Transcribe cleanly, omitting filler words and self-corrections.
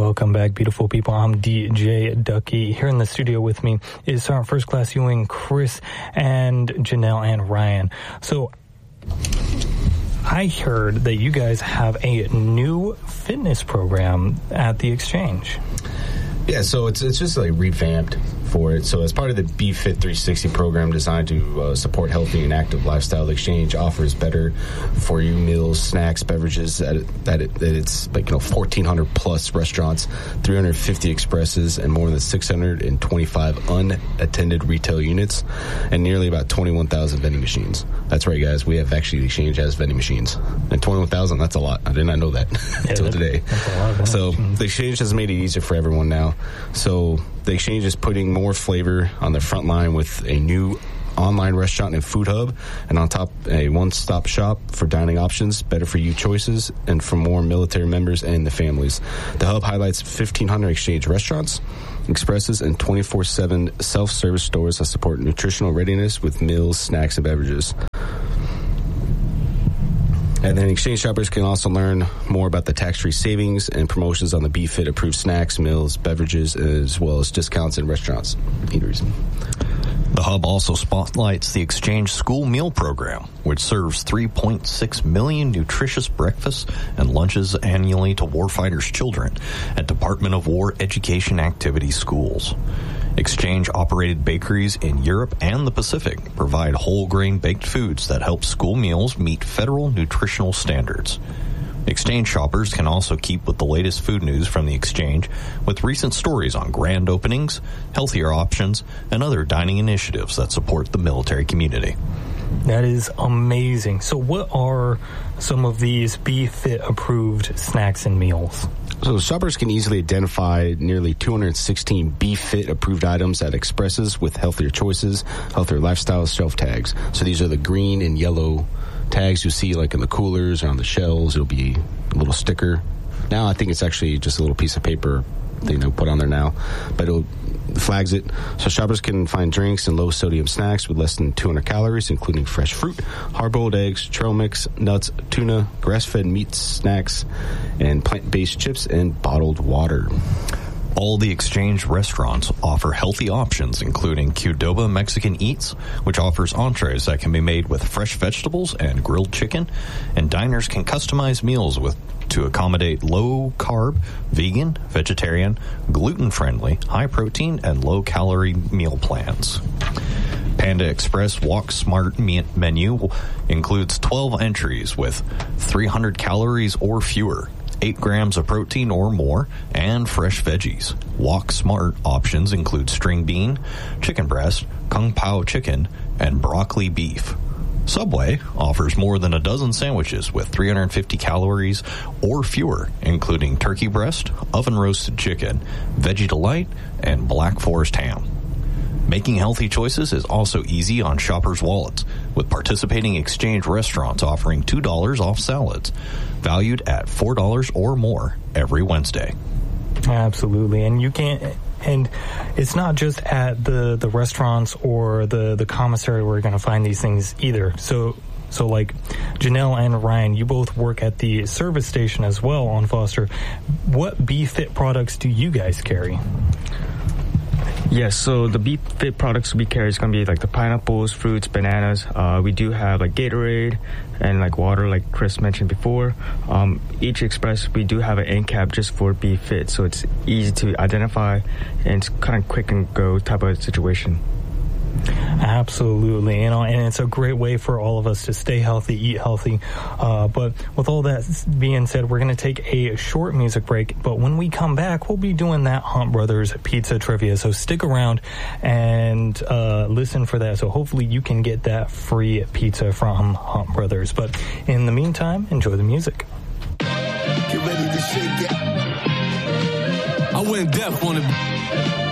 Welcome back, beautiful people. I'm DJ Ducky. Here in the studio with me is Sergeant First Class Ewing, Chris, and Janelle and Ryan. So I heard that you guys have a new fitness program at the Exchange. Yeah, so it's just like revamped for it. So as part of the BFit 360 program designed to support healthy and active lifestyle, the Exchange offers better for you meals, snacks, beverages at it's like 1,400 plus restaurants, 350 expresses, and more than 625 unattended retail units, and nearly about 21,000 vending machines. That's right, guys. We have actually the Exchange has vending machines, and 21,000. That's a lot. I did not know that until today. That's a lot. So the Exchange has made it easier for everyone now. So the Exchange is putting more flavor on the front line with a new online restaurant and food hub, and on top, a one-stop shop for dining options, better for you choices, and for more military members and the families. The hub highlights 1,500 Exchange restaurants, expresses, and 24/7 self-service stores that support nutritional readiness with meals, snacks, and beverages. And then Exchange shoppers can also learn more about the tax-free savings and promotions on the BFit approved snacks, meals, beverages, as well as discounts in restaurants, eateries. The hub also spotlights the Exchange School Meal Program, which serves 3.6 million nutritious breakfasts and lunches annually to warfighters' children at Department of War Education Activity schools. Exchange-operated bakeries in Europe and the Pacific provide whole-grain baked foods that help school meals meet federal nutritional standards. Exchange shoppers can also keep with the latest food news from the Exchange with recent stories on grand openings, healthier options, and other dining initiatives that support the military community. That is amazing. So what are some of these BFit-approved snacks and meals? So shoppers can easily identify nearly 216 BFit approved items at Expresses with healthier choices, healthier lifestyle shelf tags. So these are the green and yellow tags you see like in the coolers or on the shelves. It'll be a little sticker. Now I think it's actually just a little piece of paper they put on there now, but it flags it. So shoppers can find drinks and low sodium snacks with less than 200 calories, including fresh fruit, hard-boiled eggs, trail mix, nuts, tuna, grass-fed meat snacks, and plant-based chips and bottled water. All the Exchange restaurants offer healthy options, including Qdoba Mexican Eats, which offers entrees that can be made with fresh vegetables and grilled chicken, and diners can customize meals to accommodate low-carb, vegan, vegetarian, gluten-friendly, high-protein, and low-calorie meal plans. Panda Express Walk Smart menu includes 12 entries with 300 calories or fewer, 8 grams of protein or more, and fresh veggies. Walk Smart options include string bean, chicken breast, kung pao chicken, and broccoli beef. Subway offers more than a dozen sandwiches with 350 calories or fewer, including turkey breast, oven-roasted chicken, Veggie Delight, and Black Forest ham. Making healthy choices is also easy on shoppers' wallets, with participating Exchange restaurants offering $2 off salads, valued at $4 or more every Wednesday. Absolutely. And you can't, and it's not just at the restaurants or the commissary where you're going to find these things either. So like Janelle and Ryan, you both work at the service station as well on Foster. What BFit products do you guys carry? Yes, so the BFit products we carry is going to be like the pineapples, fruits, bananas. We do have like Gatorade and like water, like Chris mentioned before. Each Express, we do have an end cap just for BFit, so it's easy to identify and it's kind of quick and go type of situation. Absolutely, and it's a great way for all of us to stay healthy, eat healthy. But with all that being said, we're going to take a short music break. But when we come back, we'll be doing that Hunt Brothers Pizza Trivia. So stick around and listen for that. So hopefully you can get that free pizza from Hunt Brothers. But in the meantime, enjoy the music. Get ready to shake it. I went deaf on it.